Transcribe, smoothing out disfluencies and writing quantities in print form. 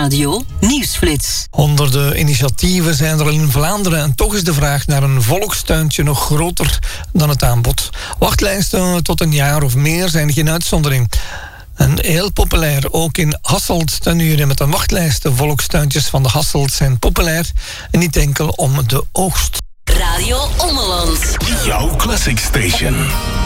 Radio Nieuwsflits. Honderden initiatieven zijn er in Vlaanderen en toch is de vraag naar een volkstuintje nog groter dan het aanbod. Wachtlijsten tot een jaar of meer zijn geen uitzondering. En heel populair, ook in Hasselt tuinieren met een wachtlijst. De volkstuintjes van de Hasselt zijn populair en niet enkel om de oogst. Radio Ommeland. Jouw Classic Station.